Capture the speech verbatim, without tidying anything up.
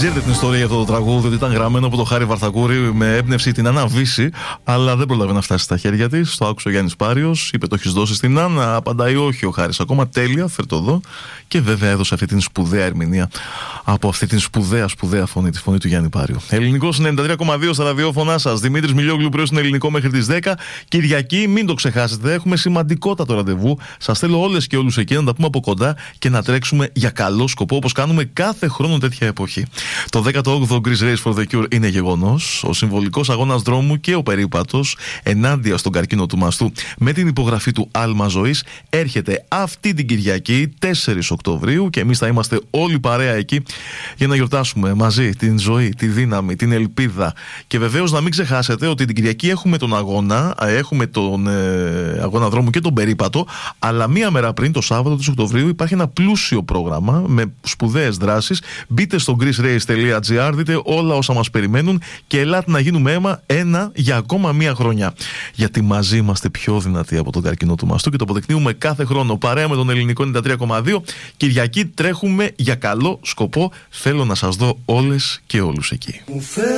Ξέρετε την ιστορία για αυτό το τραγούδι, ότι ήταν γραμμένο από το Χάρη Βαρθακούρη με έμπνευση την Άννα Βύση, αλλά δεν πρόλαβε να φτάσει στα χέρια της. Το άκουσε ο Γιάννης Πάριος, είπε το έχεις δώσει στην Άννα. Απαντάει όχι ο Χάρης ακόμα. Τέλεια, φέρ' το εδώ. Και βέβαια έδωσε αυτή την σπουδαία ερμηνεία από αυτή την σπουδαία σπουδαία φωνή, τη φωνή του Γιάννη Πάριου. Ελληνικός ενενήντα τρία κόμμα δύο στα ραδιόφωνά σας. Δημήτρης Μιλιόγλου πρωί στην Ελληνικό μέχρι τις δέκα. Κυριακή, μην το ξεχάσετε, έχουμε σημαντικότατο ραντεβού. Σας θέλω όλες και όλους εκεί να τα πούμε από κοντά και να τρέξουμε για καλό σκοπό, όπως κάνουμε κάθε χρόνο τέτοια εποχή. Το δέκατο όγδοο Greece Race for the Cure είναι γεγονός. Ο συμβολικός αγώνας δρόμου και ο περίπατος ενάντια στον καρκίνο του μαστού με την υπογραφή του Άλμα Ζωής έρχεται αυτή την Κυριακή τέσσερις Οκτωβρίου και εμείς θα είμαστε όλοι παρέα εκεί για να γιορτάσουμε μαζί την ζωή, τη δύναμη, την ελπίδα. Και βεβαίως να μην ξεχάσετε ότι την Κυριακή έχουμε τον αγώνα, έχουμε τον ε, αγώνα δρόμου και τον περίπατο, αλλά μία μέρα πριν, το Σάββατο του Οκτωβρίου, υπάρχει ένα πλούσιο πρόγραμμα με σπουδαίες δράσεις. Μπείτε στο greece race τελεία gr, δείτε όλα όσα μας περιμένουν και ελάτε να γίνουμε αίμα ένα για ακόμα μία χρονιά. Γιατί μαζί είμαστε πιο δυνατοί από τον καρκίνο του μαστού και το αποδεικνύουμε κάθε χρόνο. Παρέα με τον Ελληνικό ενενήντα τρία κόμμα δύο, Κυριακή τρέχουμε για καλό σκοπό. Θέλω να σας δω όλες και όλους εκεί.